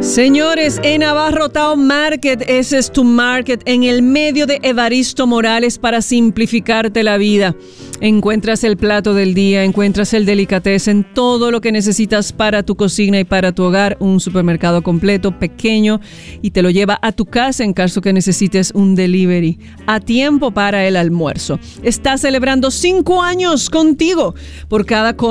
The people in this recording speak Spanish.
Señores, en Navarro Town Market, ese es tu market, en el medio de Evaristo Morales para simplificarte la vida. Encuentras el plato del día, encuentras el delicatessen, todo lo que necesitas para tu cocina y para tu hogar. Un supermercado completo, pequeño, y te lo lleva a tu casa en caso que necesites un delivery. A tiempo para el almuerzo. Está celebrando 5 años contigo. Por cada